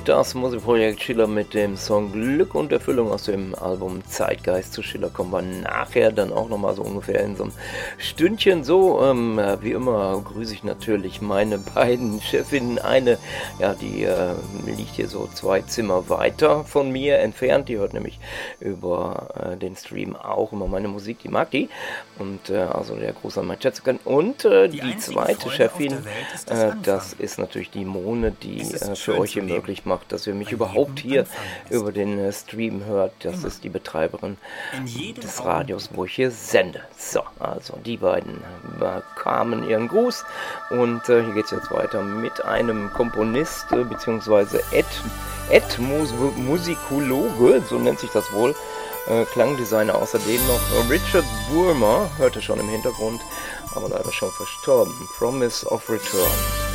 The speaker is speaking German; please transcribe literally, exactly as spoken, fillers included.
Das Musikprojekt Schiller mit dem Song Glück und Erfüllung aus dem Album Zeitgeist. Zu Schiller kommen wir nachher dann auch nochmal so ungefähr in so einem Stündchen. So, ähm, wie immer grüße ich natürlich meine beiden Chefinnen. Eine, ja, die äh, liegt hier so zwei Zimmer weiter von mir entfernt. Die hört nämlich über äh, den Stream auch immer meine Musik, die mag die. Und äh, also der Gruß an mein Schätzchen. Und äh, die, die zweite Freude Chefin, ist das, äh, das ist natürlich die Mone, die äh, für euch hier möglich macht, dass ihr mich Ein überhaupt hier über den äh, Stream hört. Das Immer. ist die Betreiberin des Radios, wo ich hier sende. So, also die beiden bekamen ihren Gruß und äh, hier geht es jetzt weiter mit einem Komponist äh, bzw. Ethnomusikologe, so nennt sich das wohl, äh, Klangdesigner außerdem noch Richard Wurmer, hörte schon im Hintergrund, aber leider schon verstorben. Promise of Return.